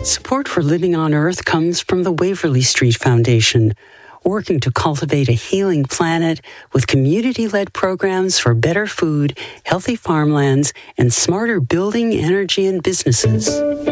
Support for Living on Earth comes from the Waverly Street Foundation, working to cultivate a healing planet with community-led programs for better food, healthy farmlands, and smarter building, energy, and businesses.